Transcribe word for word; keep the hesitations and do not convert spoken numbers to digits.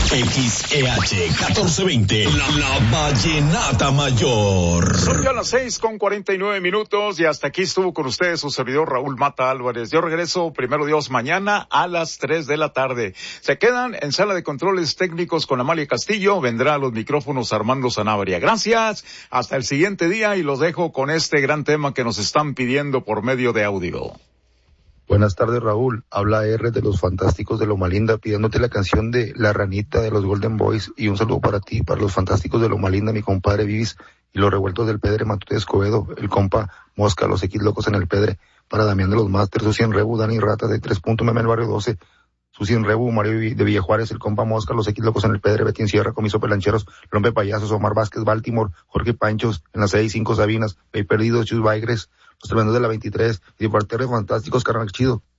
X E H catorce veinte, la, la Vallenata Mayor. Son ya las seis con cuarenta y nueve minutos y hasta aquí estuvo con ustedes su servidor Raúl Mata Álvarez. Yo regreso, primero Dios, mañana a las tres de la tarde. Se quedan en sala de controles técnicos con Amalia Castillo. Vendrá a los micrófonos Armando Sanabria. Gracias, hasta el siguiente día y los dejo con este gran tema que nos están pidiendo por medio de audio. Buenas tardes, Raúl. Habla R de los Fantásticos de Loma Linda pidiéndote la canción de La Ranita de los Golden Boys y un saludo para ti, para los Fantásticos de Loma Linda, mi compadre Vivis y los Revueltos del Pedre, Matute Escobedo, el compa Mosca, los X Locos en el Pedre, para Damián de los Masters, Susi en Rebu, Dani Rata de Tres Puntos, Meme el Barrio doce, Susi en Rebu, Mario de Villa Juárez, el compa Mosca, los X Locos en el Pedre, Betín Sierra, Comiso Pelancheros, Rompe Payasos, Omar Vázquez, Baltimore, Jorge Panchos, en las seis, cinco Sabinas, Pey Perdidos, Chus Baigres, los Tremendos de la veintitrés y de parte de Fantásticos, carnal chido.